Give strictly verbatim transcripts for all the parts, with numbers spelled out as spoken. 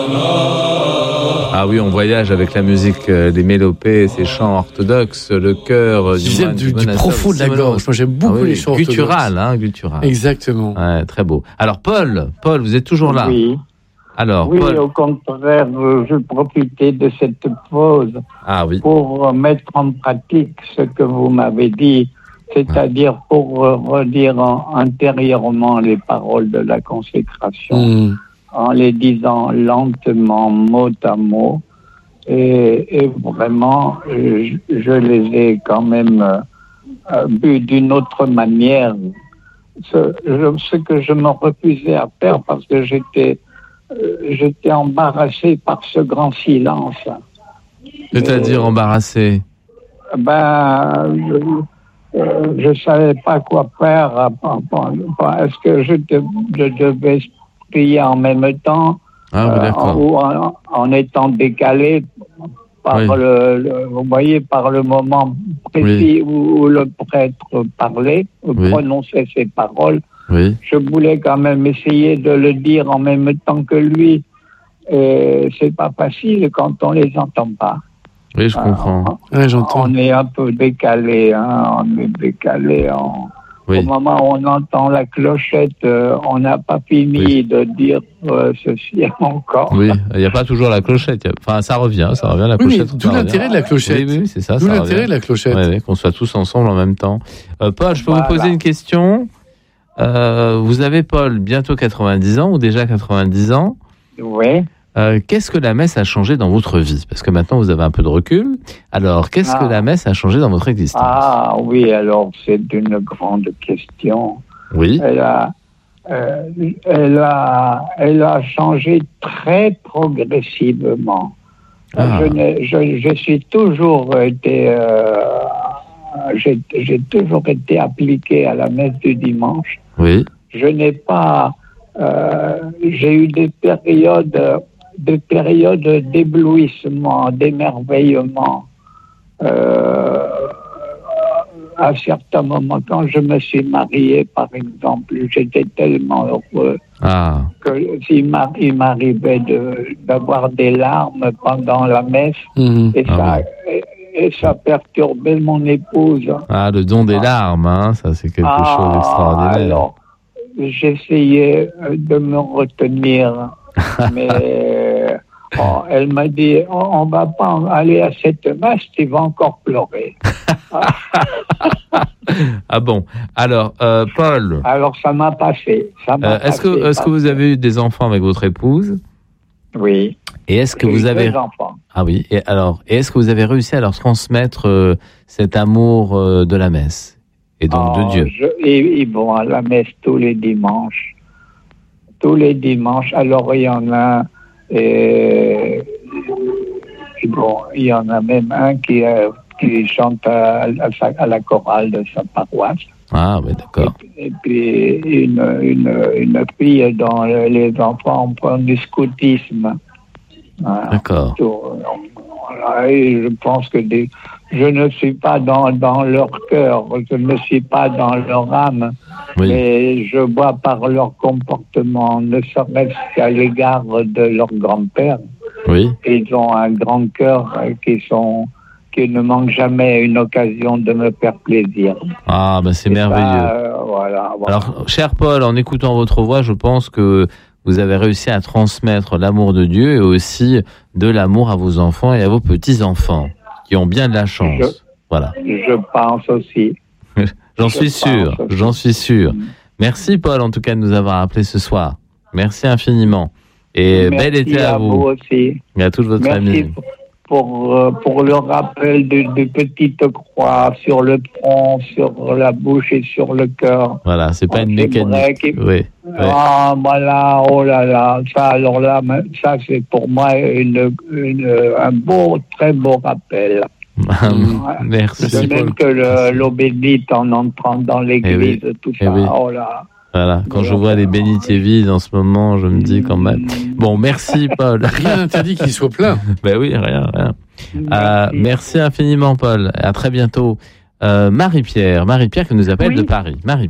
Ah oui, on voyage avec la musique euh, des mélopées, ces chants orthodoxes, le chœur du, moine, du, du profond de la gorge. Moi, j'aime beaucoup ah oui, les chants orthodoxes. Guttural, hein, guttural. Exactement. Ouais, très beau. Alors, Paul, Paul, vous êtes toujours là? Oui. Alors, oui, Paul... au contraire, je profitais de cette pause ah, oui. pour mettre en pratique ce que vous m'avez dit, c'est-à-dire ah. pour redire en, intérieurement les paroles de la consécration. Mmh. En les disant lentement, mot à mot, et, et vraiment, je, je les ai quand même euh, vus d'une autre manière. Ce, je, ce que je me refusais à faire parce que j'étais, euh, j'étais embarrassé par ce grand silence. C'est-à-dire embarrassé? Ben, je, euh, je savais pas quoi faire. Est-ce que je, de, je devais prier en même temps, ah, oui, euh, en, ou en, en étant décalé par oui. le, le, vous voyez, par le moment précis oui. où, où le prêtre parlait, ou oui. prononçait ses paroles. Oui. Je voulais quand même essayer de le dire en même temps que lui. Et c'est pas facile quand on les entend pas. Oui, je comprends. Euh, oui, j'entends. On est un peu décalé, hein, on est décalé en... Oui. Au moment où on entend la clochette, euh, on n'a pas fini oui. de dire euh, ceci encore. Oui, il n'y a pas toujours la clochette. Enfin, ça revient, ça revient, la oui, clochette. D'où l'intérêt de la clochette. Oui, oui, c'est ça. D'où ça l'intérêt revient. de la clochette. Oui, oui, qu'on soit tous ensemble en même temps. Euh, Paul, je peux voilà. vous poser une question. Euh, vous avez, Paul, bientôt quatre-vingt-dix ans ou déjà quatre-vingt-dix ans. Oui. Euh, qu'est-ce que la messe a changé dans votre vie? Parce que maintenant, vous avez un peu de recul. Alors, qu'est-ce ah. que la messe a changé dans votre existence? Ah oui, alors c'est une grande question. Oui. Elle a, euh, elle a, elle a changé très progressivement. Ah. Je, n'ai, je, je suis toujours été, euh, j'ai, j'ai toujours été appliqué à la messe du dimanche. Oui. Je n'ai pas, euh, j'ai eu des périodes. des périodes d'éblouissement, d'émerveillement. Euh, à certains moments, quand je me suis marié, par exemple, j'étais tellement heureux ah. que il m'arrivait de, d'avoir des larmes pendant la messe mmh. et, ah ça, oui. et, et ça perturbait mon épouse. Ah, le don des larmes, hein, ça c'est quelque ah, chose d'extraordinaire. Alors, j'essayais de me retenir. Mais oh, elle m'a dit, on ne va pas aller à cette messe, tu vas encore pleurer. Ah bon. Alors, euh, Paul. Alors, ça m'a passé. Ça m'a euh, est-ce passé, que, est-ce que vous avez eu des enfants avec votre épouse? Oui. Et est-ce que J'ai vous eu avez... deux enfants. Ah oui. Et alors, et est-ce que vous avez réussi à leur transmettre euh, cet amour euh, de la messe et donc oh, de Dieu? je, ils, ils vont à la messe tous les dimanches. Tous les dimanches. Alors, il y en a... Et, bon, il y en a même un qui, euh, qui chante à, à, à la chorale de sa paroisse. Ah, oui, d'accord. Et, et puis, une, une, une fille dont les enfants font du scoutisme. Voilà. D'accord. Voilà, et je pense que des, je ne suis pas dans, dans leur cœur, je ne suis pas dans leur âme, oui. mais je vois par leur comportement, ne serait-ce qu'à l'égard de leur grand-père. Oui. Ils ont un grand cœur qui sont, qui ne manquent jamais une occasion de me faire plaisir. Ah, ben c'est et merveilleux. Ça, euh, voilà, voilà. Alors, cher Paul, en écoutant votre voix, je pense que vous avez réussi à transmettre l'amour de Dieu et aussi de l'amour à vos enfants et à vos petits-enfants, qui ont bien de la chance. Je, voilà. Je pense aussi. J'en je suis sûr, aussi. j'en suis sûr. Mmh. Merci Paul, en tout cas, de nous avoir appelés ce soir. Merci infiniment. Et Merci bel été à, à vous. vous aussi. Et à toute votre Merci famille. Pour... Pour, pour le rappel de, de petites croix sur le front, sur la bouche et sur le cœur. Voilà, c'est pas oh, une c'est mécanique. Qui... Oui, ah, oui. Voilà, oh là là, ça, alors là, ça c'est pour moi une, une, un beau, très beau rappel. Merci. De même que le, l'eau bénite en entrant dans l'église, eh oui. tout ça, eh oui. oh là. Voilà, quand je vois les bénitiers vides en ce moment, je me dis quand même... Bon, merci Paul. Rien n'interdit qu'il soit plein. Ben oui, rien, rien. Merci, euh, merci infiniment Paul, à très bientôt. Euh, Marie-Pierre, Marie-Pierre qui nous appelle oui. de Paris. Marie-Pierre.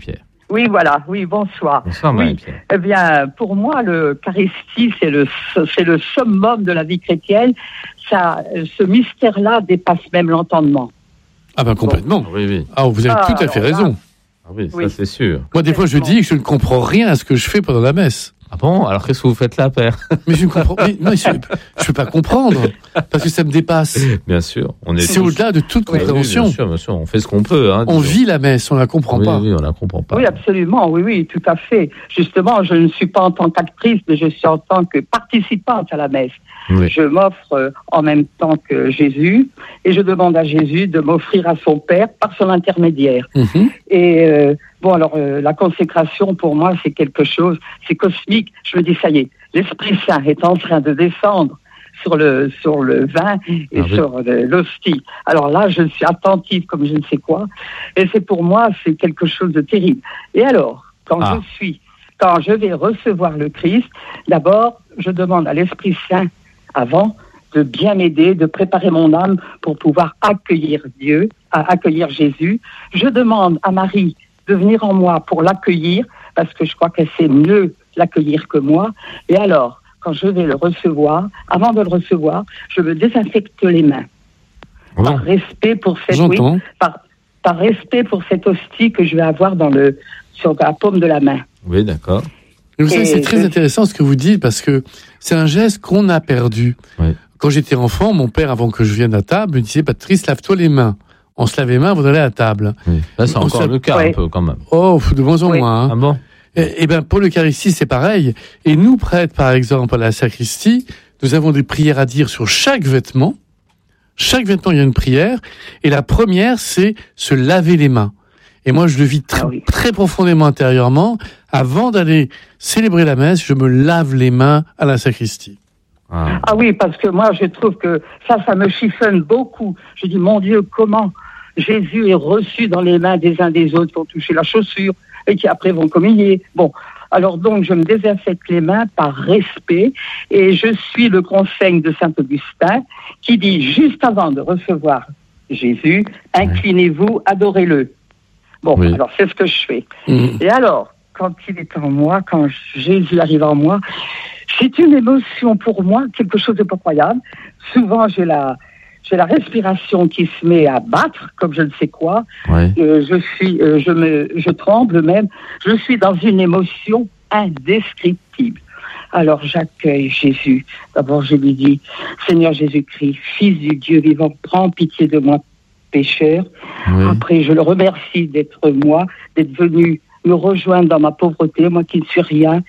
Oui, voilà. Oui, bonsoir. Bonsoir, oui. Marie-Pierre. Eh bien, pour moi, l'Eucharistie, c'est le, c'est le summum de la vie chrétienne. Ça, ce mystère-là dépasse même l'entendement. Ah ben complètement. Bon. Oui, oui. Ah, vous avez Ah, tout à fait alors raison. là, Ah oui, ça Oui. c'est sûr. Moi, des fois, je dis que je ne comprends rien à ce que je fais pendant la messe. Ah bon? Alors qu'est-ce que vous faites là, Père? Mais je ne comprends mais, non, je ne peux pas comprendre, parce que ça me dépasse. Bien sûr. On est C'est tous- au-delà de toute Oui, oui, compréhension. bien sûr, bien sûr. On fait ce qu'on peut. Hein, On disons. vit la messe, on ne la comprend oui, pas. Oui, on la comprend pas. Oui, absolument. Oui, oui, tout à fait. Justement, je ne suis pas en tant qu'actrice, mais je suis en tant que participante à la messe. Oui. Je m'offre euh, en même temps que Jésus et je demande à Jésus de m'offrir à son Père par son intermédiaire. Mhm. Et euh, bon, alors euh, la consécration pour moi, c'est quelque chose, c'est cosmique. Je me dis, ça y est, l'Esprit Saint est en train de descendre sur le sur le vin et Ah oui. sur le- l'hostie. Alors là, je suis attentive comme je ne sais quoi. Et c'est pour moi, c'est quelque chose de terrible. Et alors, quand Ah. je suis, quand je vais recevoir le Christ, d'abord, je demande à l'Esprit Saint avant de bien m'aider, de préparer mon âme pour pouvoir accueillir Dieu, à accueillir Jésus. Je demande à Marie de venir en moi pour l'accueillir, parce que je crois qu'elle sait mieux l'accueillir que moi. Et alors, quand je vais le recevoir, avant de le recevoir, je me désinfecte les mains. Bon. Par respect pour cette, oui, J'entends. par, par respect pour cette hostie que je vais avoir dans le, sur la paume de la main. Oui, d'accord. Mais vous savez, Et c'est très je- intéressant ce que vous dites, parce que c'est un geste qu'on a perdu. Oui. Quand j'étais enfant, mon père, avant que je vienne à table, me disait, Patrice, lave-toi les mains. On se lave les mains avant d'aller à table. Oui. Là, c'est On encore se- le cas, un Ouais. peu, quand même. Oh, de moins en Oui. moins. hein. Ah bon? Eh, eh bien, pour l'Eucharistie, c'est pareil. Et nous, prêtres, par exemple, à la sacristie, nous avons des prières à dire sur chaque vêtement. Chaque vêtement, il y a une prière. Et la première, c'est se laver les mains. Et moi, je le vis tr- Ah oui. très profondément intérieurement. Avant d'aller célébrer la messe, je me lave les mains à la sacristie. Ah. Ah oui, parce que moi, je trouve que ça, ça me chiffonne beaucoup. Je dis, mon Dieu, comment Jésus est reçu dans les mains des uns des autres qui ont touché la chaussure et qui après vont communier. Bon, alors donc, je me désinfecte les mains par respect et je suis le conseil de Saint-Augustin qui dit, juste avant de recevoir Jésus, inclinez-vous, adorez-le. Bon, Oui. alors c'est ce que je fais. Mmh. Et alors, quand il est en moi, quand Jésus arrive en moi, c'est une émotion pour moi, quelque chose de pas croyable. Souvent, j'ai la, j'ai la respiration qui se met à battre, comme je ne sais quoi. Ouais. Euh, je suis, euh, je me, je tremble même. Je suis dans une émotion indescriptible. Alors, j'accueille Jésus. D'abord, je lui dis, Seigneur Jésus-Christ, Fils du Dieu vivant, prends pitié de moi, pécheur. Oui. Après, je le remercie d'être moi, d'être venu me rejoindre dans ma pauvreté, moi qui ne suis rien.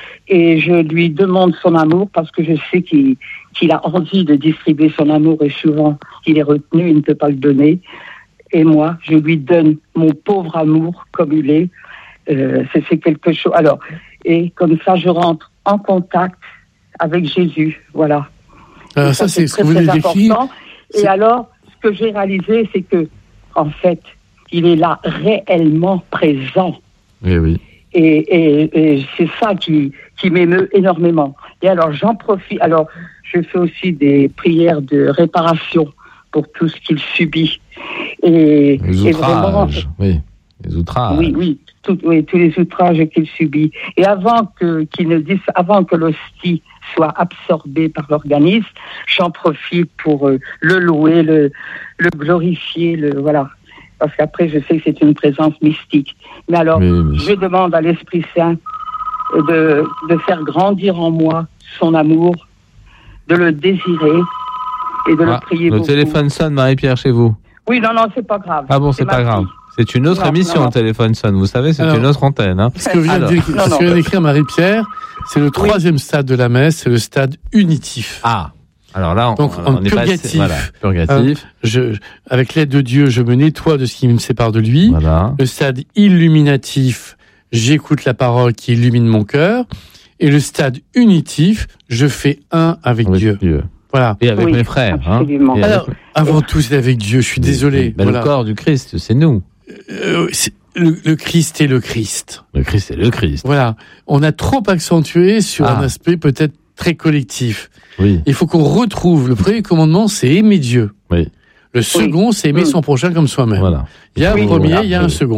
Et je lui demande son amour parce que je sais qu'il, qu'il a envie de distribuer son amour et souvent il est retenu, il ne peut pas le donner. Et moi, je lui donne mon pauvre amour comme il est. Euh, c'est, c'est quelque chose. Alors, et comme ça, je rentre en contact avec Jésus. Voilà. Alors Et ça, c'est ce très, que vous très venez d'écrire. important. Et C'est- alors, ce que j'ai réalisé, c'est que, en fait, il est là réellement présent. Oui, oui. Et, et, et c'est ça qui, qui m'émeut énormément. Et alors, j'en profite. Alors, je fais aussi des prières de réparation pour tout ce qu'il subit. Et, Les et vraiment, outrages. Oui. Les outrages. oui, oui, tout, oui, tous les outrages qu'il subit. Et avant que, qu'il ne dise, avant que l'hostie soit absorbée par l'organisme, j'en profite pour euh, le louer, le, le glorifier, le, voilà. Parce qu'après, je sais que c'est une présence mystique. Mais alors, Oui, oui. je demande à l'Esprit Saint de, de faire grandir en moi son amour, de le désirer et de Ah, le prier le beaucoup. téléphone sonne, Marie-Pierre, chez vous. Oui, non, non, c'est pas grave. Ah bon, c'est ma pas grave. fille. C'est une autre Non, émission, non, non. le téléphone sonne. Vous savez, c'est Alors, une autre antenne. Hein. Ce que vient Alors. d'écrire, Non, ce non. que vient d'écrire Marie-Pierre, c'est le troisième stade de la messe, c'est le stade unitif. Ah. Alors là, on, Donc, on en est passé. purgatif. Voilà, purgatif. Je, je- avec l'aide de Dieu, je me nettoie de ce qui me sépare de lui. Voilà. Le stade illuminatif, j'écoute la parole qui illumine mon cœur. Et le stade unitif, je fais un avec Avec Dieu. Dieu. Voilà. Et avec Oui, mes frères. Hein. absolument. Et avec- Alors, avant tout, c'est avec Dieu. Je suis désolé. Ben, Voilà. Le corps du Christ, c'est nous. Euh, c'est- le, le Christ est le Christ. Le Christ, c'est le Christ. Voilà. On a trop accentué sur Ah. un aspect peut-être très collectif. Oui. Il faut qu'on retrouve. Le premier commandement, c'est aimer Dieu. Oui. Le second, c'est aimer Mm. son prochain comme soi-même. Voilà. Il y a un Oui, premier, voilà. il y a un second.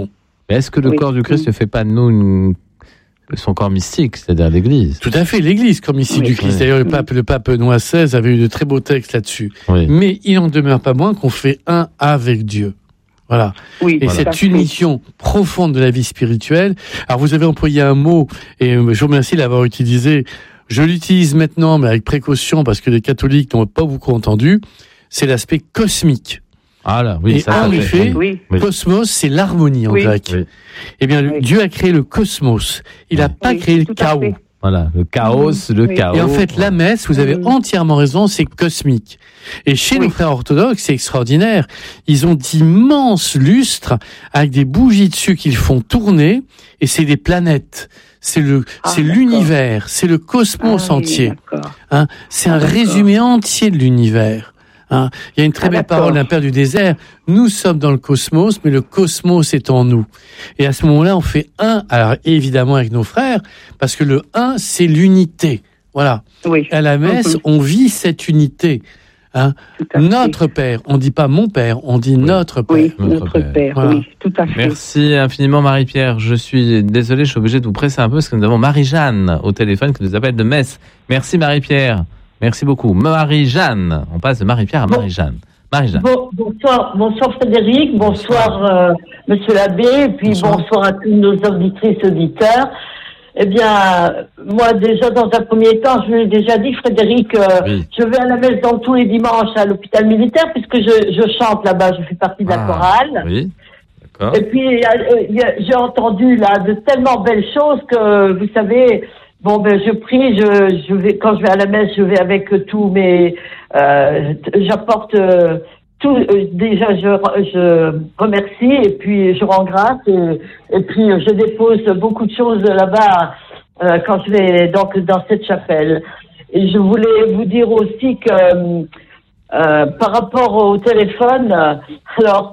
Mais est-ce que le oui. corps du Christ ne fait pas de nous une... son corps mystique, c'est-à-dire l'Église? Tout à fait, l'Église, comme ici Oui. du Christ. Oui. D'ailleurs, le pape, le pape Benoît seize avait eu de très beaux textes là-dessus. Oui. Mais il n'en demeure pas moins qu'on fait un avec Dieu. Voilà. Oui, Et tout à cette fait. unition profonde de la vie spirituelle. Alors, vous avez employé un mot, et je vous remercie de l'avoir utilisé. Je l'utilise maintenant, mais avec précaution, parce que les catholiques n'ont pas beaucoup entendu. C'est l'aspect cosmique. Ah là, oui, Et ça, ça en fait- effet, Oui. Oui. Cosmos, c'est l'harmonie en Oui. grec. Oui. Eh bien, le- Oui. Dieu a créé le cosmos. Il n'a Oui. pas Oui, créé le tout à chaos. fait. Voilà, le chaos, le Oui. chaos. Et en fait, la messe, vous avez Mm. entièrement raison, c'est cosmique. Et chez Oui. nos frères orthodoxes, c'est extraordinaire. Ils ont d'immenses lustres avec des bougies dessus qu'ils font tourner, et c'est des planètes. C'est le, Ah, c'est d'accord. l'univers, c'est le cosmos Ah, oui, entier. d'accord. Hein, c'est Ah, un d'accord. résumé entier de l'univers. Hein. Il y a une très Ah, belle d'accord. parole d'un père du désert. Nous sommes dans le cosmos, mais le cosmos est en nous. Et à ce moment-là, on fait un, alors évidemment avec nos frères, parce que le un, c'est l'unité. Voilà. Oui. À la messe, Mhm. on vit cette unité. Hein. Tout à fait. Notre Père. On dit pas mon Père, on dit notre Père. Oui, Notre notre, Père. Père. Voilà. Oui, tout à fait. Merci infiniment Marie-Pierre. Je suis désolé, je suis obligé de vous presser un peu parce que nous avons Marie-Jeanne au téléphone qui nous appelle de Metz. Merci Marie-Pierre. Merci beaucoup. Marie-Jeanne. On passe de Marie-Pierre à Bon. Marie-Jeanne. Marie-Jeanne. Bon, bonsoir, bonsoir Frédéric, bonsoir euh, Monsieur l'abbé, et puis Bonsoir. bonsoir. à tous nos auditrices auditeurs. Eh bien, moi déjà dans un premier temps, je l'ai déjà dit Frédéric, euh, Oui. je vais à la messe donc tous les dimanches à l'hôpital militaire puisque je, je chante là-bas, je fais partie de la Ah, chorale. Oui. D'accord. Et puis il y a- euh, il y a- j'ai entendu là de tellement belles choses que vous savez. Bon ben je prie, je, je vais quand je vais à la messe, je vais avec tous mes, euh, j'apporte euh, tout. euh, déjà je, je remercie et puis je rends grâce et, et puis je dépose beaucoup de choses là-bas euh, quand je vais donc dans cette chapelle. Et je voulais vous dire aussi que euh, par rapport au téléphone, euh, alors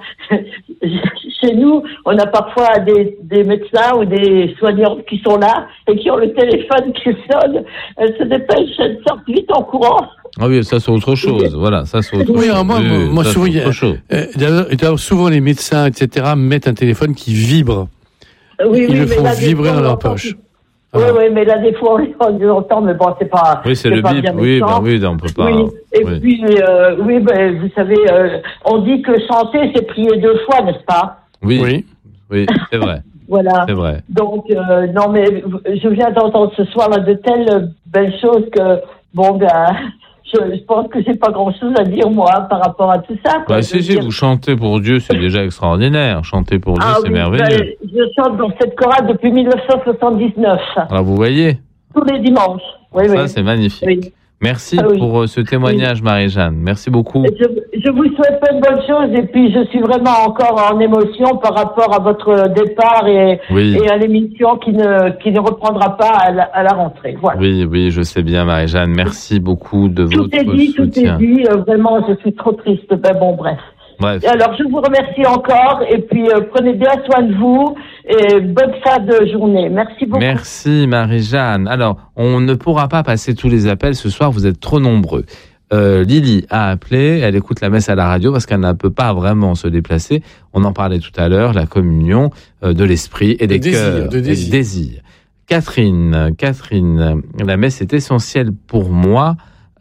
chez nous, on a parfois des, des médecins ou des soignants qui sont là et qui ont le téléphone qui sonne. Elles se dépêchent, elles sortent vite en courant. Ah oui, ça c'est autre chose. Voilà, ça c'est autre Oui, chose. alors moi, Oui, moi, oui, moi, ça, souvent, c'est il y a- autre chose. Euh, d'ailleurs, d'ailleurs, souvent les médecins, et cetera, mettent un téléphone qui vibre. Oui, Ils oui, le mais font là, des vibrer fois, dans on leur entend- poche. Oui, Ah. oui, mais là, des fois, on l'entend, mais bon, c'est pas. Oui, c'est le pas bip. bien Oui, méchant. bah oui, on peut pas. Oui, et Oui. puis, euh, oui, ben, vous savez, euh, on dit que chanter, c'est prier deux fois, n'est-ce pas? Oui, oui, Oui. c'est vrai, Voilà. c'est vrai. Donc, euh, non, mais je viens d'entendre ce soir là de telles belles choses que, bon, ben, je, je pense que j'ai pas grand-chose à dire, moi, par rapport à tout ça. quoi. Bah, Je si, veux si, dire- vous chantez pour Dieu, c'est déjà extraordinaire. Chanter pour Dieu, Ah c'est oui, merveilleux. ben, je chante dans cette chorale depuis mille neuf cent soixante-dix-neuf, Alors, vous voyez, tous les dimanches. Oui, ça oui. c'est magnifique. Oui. Merci Ah oui. pour euh, ce témoignage, Marie-Jeanne. Merci beaucoup. Et Je, je vous souhaite plein de bonnes choses et puis je suis vraiment encore en émotion par rapport à votre départ et, Oui. et à l'émission qui ne, qui ne reprendra pas à la, à la rentrée. Voilà. Oui, oui, je sais bien, Marie-Jeanne. Merci beaucoup de Tout votre est dit, tout soutien. est dit. Euh, vraiment, je suis trop triste. Ben bon, bref. Bref, Et alors, je vous remercie encore et puis euh, prenez bien soin de vous et bonne fin de journée. Merci beaucoup. merci Marie-Jeanne. Alors, on ne pourra pas passer tous les appels ce soir, vous êtes trop nombreux. Euh, Lily a appelé, elle écoute la messe à la radio parce qu'elle ne peut pas vraiment se déplacer. On en parlait tout à l'heure, la communion euh, de l'esprit et des désir, cœurs, de et désir. des désirs. Catherine, Catherine, la messe est essentielle pour moi.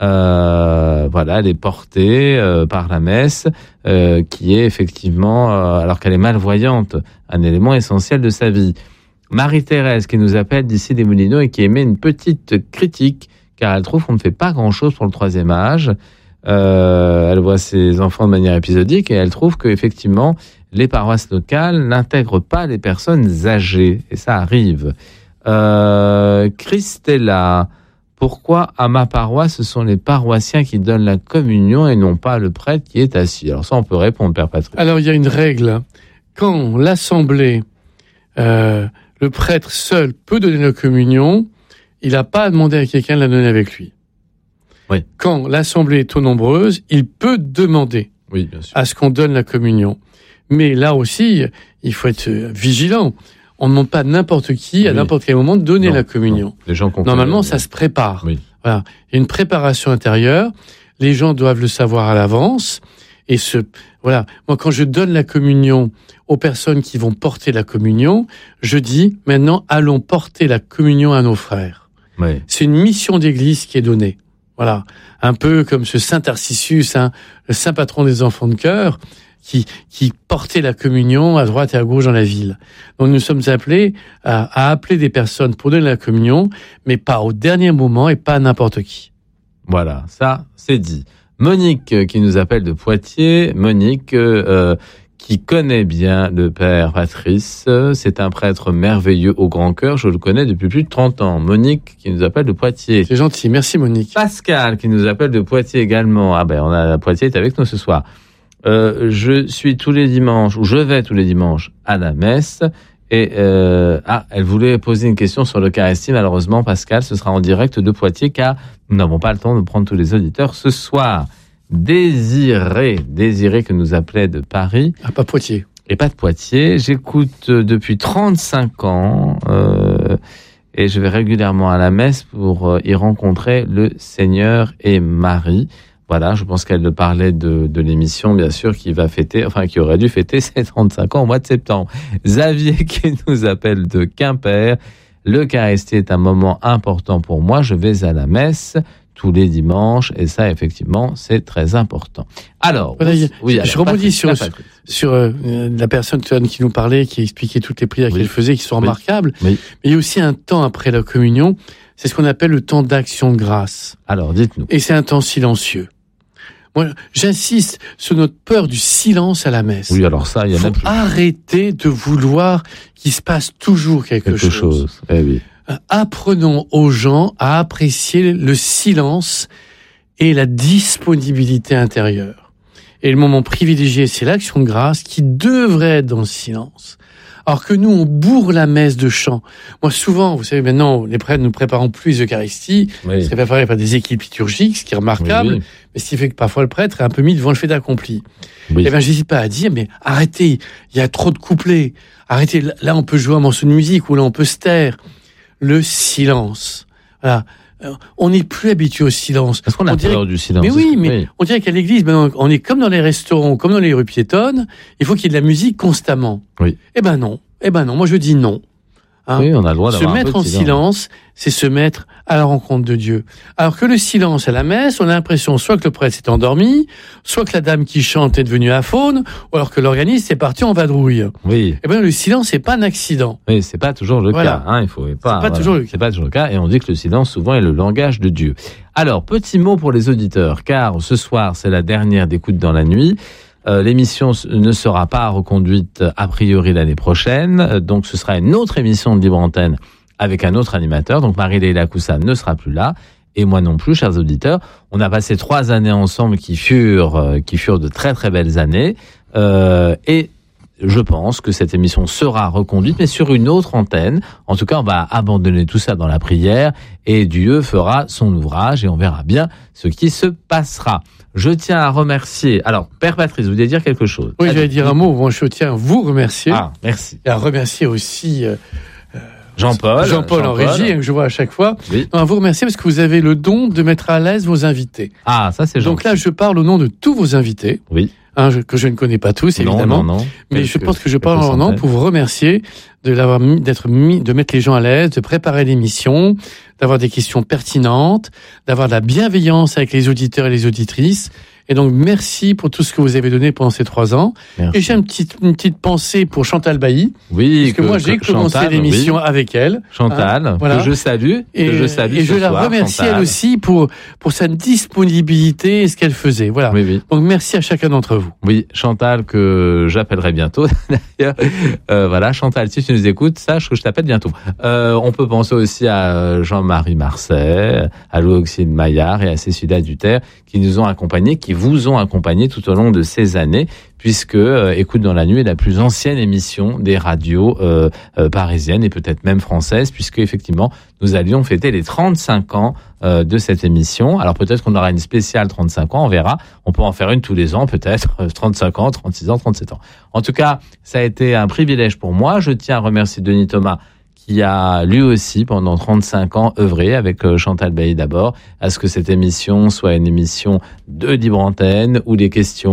Euh, voilà, elle est portée euh, par la messe, euh, qui est effectivement, euh, alors qu'elle est malvoyante, un élément essentiel de sa vie. Marie-Thérèse qui nous appelle d'ici des Moulineaux et qui émet une petite critique, car elle trouve qu'on ne fait pas grand-chose pour le troisième âge. Euh, elle voit ses enfants de manière épisodique et elle trouve qu'effectivement, les paroisses locales n'intègrent pas les personnes âgées. Et ça arrive. Euh, Christella, pourquoi à ma paroisse, ce sont les paroissiens qui donnent la communion et non pas le prêtre qui est assis? Alors ça, on peut répondre, Père Patrick. Alors, il y a une règle. Quand l'assemblée, euh, le prêtre seul peut donner la communion, il n'a pas à demander à quelqu'un de la donner avec lui. Oui. Quand l'assemblée est trop nombreuse, il peut demander Oui, bien sûr. à ce qu'on donne la communion. Mais là aussi, il faut être vigilant. On ne demande pas à n'importe qui, à Oui. n'importe quel moment, de donner Non, la communion. non. Les gens qu'on Normalement, connaît, ça se prépare. Oui. Voilà. Il y a une préparation intérieure. Les gens doivent le savoir à l'avance. Et ce, voilà. Moi, quand je donne la communion aux personnes qui vont porter la communion, je dis, maintenant, allons porter la communion à nos frères. Oui. C'est une mission d'église qui est donnée. Voilà. Un peu comme ce saint Tarcisius, hein, le saint patron des enfants de cœur, qui, qui portait la communion à droite et à gauche dans la ville. Donc, nous sommes appelés à, à appeler des personnes pour donner la communion, mais pas au dernier moment et pas à n'importe qui. Voilà, ça, c'est dit. Monique, euh, qui nous appelle de Poitiers. Monique, euh, qui connaît bien le père Patrice. C'est un prêtre merveilleux au grand cœur. Je le connais depuis plus de trente ans. Monique, qui nous appelle de Poitiers. C'est gentil. Merci, Monique. Pascal, qui nous appelle de Poitiers également. Ah ben, on a, Poitiers est avec nous ce soir. Euh, je suis tous les dimanches, ou je vais tous les dimanches à la messe. Et euh, ah, elle voulait poser une question sur l'Eucharistie. Malheureusement, Pascal, ce sera en direct de Poitiers, car nous n'avons pas le temps de prendre tous les auditeurs ce soir. Désiré, Désiré que nous appelait de Paris. Ah, pas Poitiers. Et pas de Poitiers. J'écoute depuis trente-cinq ans euh, et je vais régulièrement à la messe pour y rencontrer le Seigneur et Marie. Voilà, je pense qu'elle parlait de, de l'émission, bien sûr, qui va fêter, enfin, qui aurait dû fêter ses trente-cinq ans au mois de septembre. Xavier qui nous appelle de Quimper. L'Eucharistie est un moment important pour moi. Je vais à la messe tous les dimanches et ça, effectivement, c'est très important. Alors, voilà, oui, oui, alors, je rebondis sur, Patrick. sur euh, la personne qui nous parlait, qui expliquait toutes les prières oui. qu'elle faisait, qui sont oui. remarquables. Oui. Mais il y a aussi un temps après la communion, c'est ce qu'on appelle le temps d'action de grâce. Alors, dites-nous. Et c'est un temps silencieux. Moi, j'insiste sur notre peur du silence à la messe. Oui, alors ça, il y en Faut a plus. Arrêter de vouloir qu'il se passe toujours quelque, quelque chose. chose. Eh oui. Apprenons aux gens à apprécier le silence et la disponibilité intérieure. Et le moment privilégié, c'est l'action de grâce qui devrait être dans le silence. Alors que nous, on bourre la messe de chants. Moi, souvent, vous savez, maintenant, les prêtres ne préparons plus les Eucharisties. Oui. C'est préparé par des équipes liturgiques, ce qui est remarquable. Oui, oui. Mais ce qui fait que parfois le prêtre est un peu mis devant le fait accompli. Oui. Eh bien, j'hésite pas à dire, mais arrêtez, il y a trop de couplets. Arrêtez, là, on peut jouer un morceau de musique ou là, on peut se taire. Le silence. Voilà. On n'est plus habitué au silence. Parce qu'on a on dirait... peur du silence. Mais oui, mais oui. on dirait qu'à l'église, ben, on est comme dans les restaurants, comme dans les rues piétonnes, il faut qu'il y ait de la musique constamment. Oui. Eh ben non. Eh ben non. Moi, je dis non. Hein? Oui, on a le droit d'avoir se mettre un peu en de silence. silence, c'est se mettre à la rencontre de Dieu. Alors que le silence à la messe, on a l'impression soit que le prêtre s'est endormi, soit que la dame qui chante est devenue aphone, ou alors que l'organiste est parti en vadrouille. Oui. Eh ben le silence, c'est pas un accident. Oui, c'est pas toujours le voilà. cas. Hein, il faut pas. C'est pas voilà. toujours le cas. C'est pas toujours le cas, et on dit que le silence souvent est le langage de Dieu. Alors, petit mot pour les auditeurs, car ce soir c'est la dernière d'Écoute dans la nuit. Euh, l'émission ne sera pas reconduite a priori l'année prochaine, donc ce sera une autre émission de Libre Antenne avec un autre animateur. Donc Marie-Léla Coussa ne sera plus là, et moi non plus, chers auditeurs. On a passé trois années ensemble qui furent, euh, qui furent de très très belles années, euh, et je pense que cette émission sera reconduite, mais sur une autre antenne. En tout cas, on va abandonner tout ça dans la prière, et Dieu fera son ouvrage, et on verra bien ce qui se passera. Je tiens à remercier... Alors, Père Patrice, vous voulez dire quelque chose? Oui, j'allais dire un mot. Bon, je tiens à vous remercier. Ah, merci. Et à remercier aussi... Euh, Jean-Paul. Jean-Paul, Jean-Paul en régie, que je vois à chaque fois. Oui. Non, à vous remercier parce que vous avez le don de mettre à l'aise vos invités. Ah, ça c'est gentil. Donc là, je parle au nom de tous vos invités. Oui. Hein, je, que je ne connais pas tous, évidemment. Non, non, non. Mais Quelque, je pense que je parle en nom pour vous remercier de l'avoir mis, d'être mis, de mettre les gens à l'aise, de préparer l'émission, d'avoir des questions pertinentes, d'avoir de la bienveillance avec les auditeurs et les auditrices. Et donc, merci pour tout ce que vous avez donné pendant ces trois ans. Merci. Et j'ai une petite, une petite pensée pour Chantal Bailly. Oui, parce que, que moi, j'ai que commencé Chantal, l'émission oui. avec elle. Chantal, hein, voilà. que je salue. Et, que je, salue et je la soir, remercie Chantal. elle aussi pour, pour sa disponibilité et ce qu'elle faisait. Voilà. Oui, oui. Donc, merci à chacun d'entre vous. Oui, Chantal, que j'appellerai bientôt, d'ailleurs. Euh, voilà, Chantal, si tu nous écoutes, sache que je t'appelle bientôt. Euh, on peut penser aussi à Jean-Marie Marcet, à Louis-Auxil Maillard et à Cécilia Duterre, qui nous ont accompagnés, qui vous ont accompagnés tout au long de ces années, puisque euh, Écoute dans la nuit est la plus ancienne émission des radios euh, euh, parisiennes et peut-être même françaises, puisque effectivement nous allions fêter les trente-cinq ans euh, de cette émission. Alors peut-être qu'on aura une spéciale trente-cinq ans, on verra. On peut en faire une tous les ans, peut-être trente-cinq ans, trente-six ans, trente-sept ans. En tout cas, ça a été un privilège pour moi. Je tiens à remercier Denis Thomas, qui a lui aussi pendant trente-cinq ans œuvré avec Chantal Bailly d'abord à ce que cette émission soit une émission de Libre Antenne où les questions,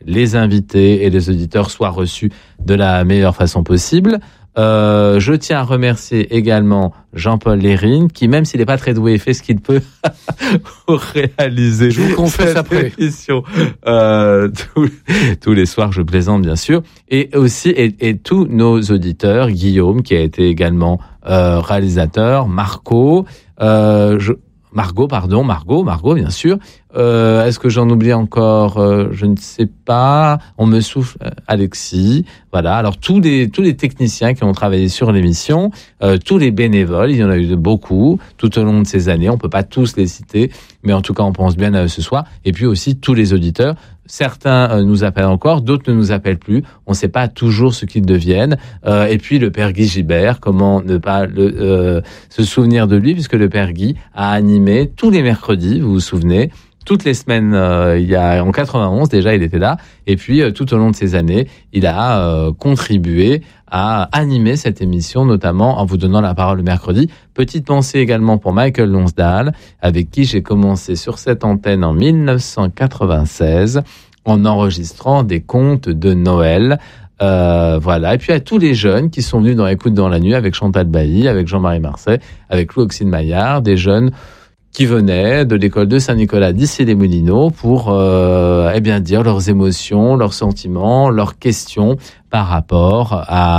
les invités et les auditeurs soient reçus de la meilleure façon possible. Euh, je tiens à remercier également Jean-Paul Lérine, qui, même s'il n'est pas très doué, fait ce qu'il peut pour réaliser. Je vous confesse après. Émission, euh, tous, tous les soirs, je plaisante bien sûr, et aussi et, et tous nos auditeurs, Guillaume qui a été également euh, réalisateur, Marco, euh, je, Margot, pardon, Margot, Margot, bien sûr. Euh, est-ce que j'en oublie encore? euh, Je ne sais pas. On me souffle. Euh, Alexis, voilà. Alors tous les tous les techniciens qui ont travaillé sur l'émission, euh, tous les bénévoles, il y en a eu beaucoup tout au long de ces années. On peut pas tous les citer, mais en tout cas, on pense bien à eux ce soir. Et puis aussi tous les auditeurs. Certains euh, nous appellent encore, d'autres ne nous appellent plus. On ne sait pas toujours ce qu'ils deviennent. Euh, et puis le père Guy Gibert, comment ne pas le, euh, se souvenir de lui, puisque le père Guy a animé tous les mercredis, vous vous souvenez, toutes les semaines, euh, il y a en quatre-vingt-onze déjà, il était là. Et puis euh, tout au long de ces années, il a euh, contribué à animer cette émission, notamment en vous donnant la parole le mercredi. Petite pensée également pour Michael Lonsdale, avec qui j'ai commencé sur cette antenne en dix-neuf cent quatre-vingt-seize, en enregistrant des contes de Noël. Euh, voilà. Et puis à tous les jeunes qui sont venus dans Écoute dans la nuit, avec Chantal Bailly, avec Jean-Marie Marseille, avec Louis Auxine Maillard, des jeunes qui venaient de l'école de Saint-Nicolas d'Issy-les-Moulineaux pour euh, eh bien dire leurs émotions, leurs sentiments, leurs questions par rapport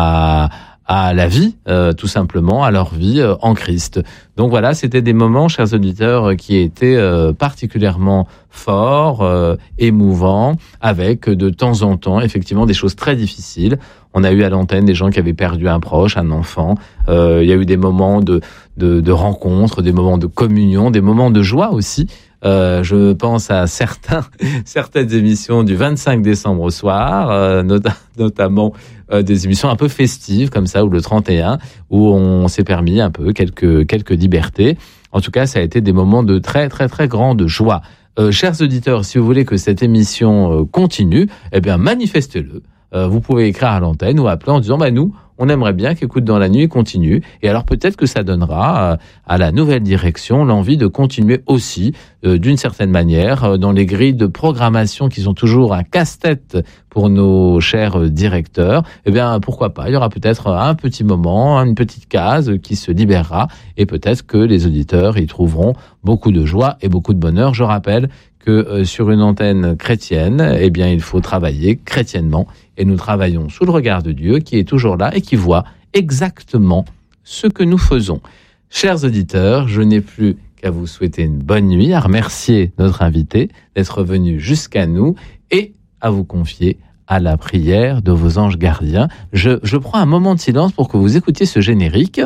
à à la vie, euh, tout simplement, à leur vie euh, en Christ. Donc voilà, c'était des moments, chers auditeurs, qui étaient euh, particulièrement forts, euh, émouvants, avec de temps en temps, effectivement, des choses très difficiles. On a eu à l'antenne des gens qui avaient perdu un proche, un enfant. Euh, il y a eu des moments de, de, de rencontres, des moments de communion, des moments de joie aussi. Euh, je pense à certains, certaines émissions du vingt-cinq décembre au soir, euh, nota- notamment euh, des émissions un peu festives comme ça, ou le trente et un, où on s'est permis un peu quelques quelques libertés. En tout cas, ça a été des moments de très très très grande joie. Euh, chers auditeurs, si vous voulez que cette émission euh, continue, eh bien manifestez-le. Euh, vous pouvez écrire à l'antenne ou appeler en disant bah nous on aimerait bien qu'Écoute dans la nuit continue. Et alors peut-être que ça donnera euh, à la nouvelle direction l'envie de continuer aussi, euh, d'une certaine manière, euh, dans les grilles de programmation qui sont toujours un casse-tête pour nos chers euh, directeurs. Eh bien, pourquoi pas, il y aura peut-être un petit moment, une petite case qui se libérera et peut-être que les auditeurs y trouveront beaucoup de joie et beaucoup de bonheur. Je rappelle que euh, sur une antenne chrétienne, eh bien, il faut travailler chrétiennement. Et nous travaillons sous le regard de Dieu qui est toujours là et qui voit exactement ce que nous faisons. Chers auditeurs, je n'ai plus qu'à vous souhaiter une bonne nuit, à remercier notre invité d'être venu jusqu'à nous et à vous confier à la prière de vos anges gardiens. Je, je prends un moment de silence pour que vous écoutiez ce générique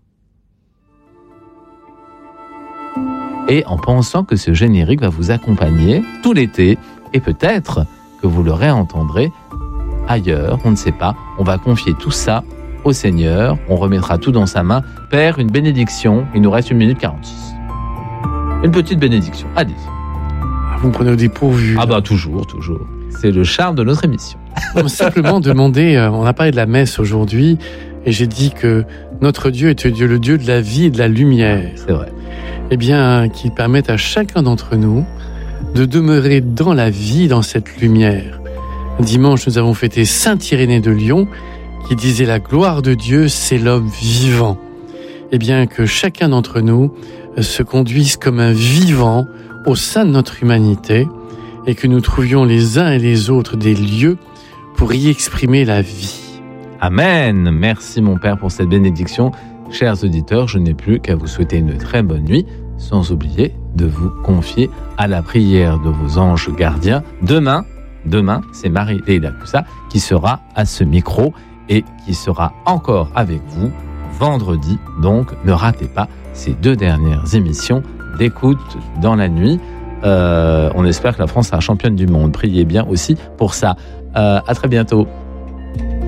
et en pensant que ce générique va vous accompagner tout l'été et peut-être que vous le réentendrez ailleurs, on ne sait pas. On va confier tout ça au Seigneur. On remettra tout dans sa main. Père, une bénédiction. Il nous reste une minute quarante-six. Une petite bénédiction. Allez. Vous me prenez au dépourvu. Ah bah toujours, toujours. C'est le charme de notre émission. Non, simplement demander, euh, on a parlé de la messe aujourd'hui, et j'ai dit que notre Dieu est Dieu, le Dieu de la vie et de la lumière. C'est vrai. Eh bien, qu'il permette à chacun d'entre nous de demeurer dans la vie, dans cette lumière. Dimanche, nous avons fêté Saint Irénée de Lyon, qui disait « La gloire de Dieu, c'est l'homme vivant ». Eh bien, que chacun d'entre nous se conduise comme un vivant au sein de notre humanité et que nous trouvions les uns et les autres des lieux pour y exprimer la vie. Amen. Merci mon Père pour cette bénédiction. Chers auditeurs, je n'ai plus qu'à vous souhaiter une très bonne nuit, sans oublier de vous confier à la prière de vos anges gardiens. Demain, Demain, c'est Marie-Léla Coussa qui sera à ce micro et qui sera encore avec vous vendredi. Donc, ne ratez pas ces deux dernières émissions d'Écoute dans la nuit. Euh, on espère que la France sera championne du monde. Priez bien aussi pour ça. Euh, à très bientôt.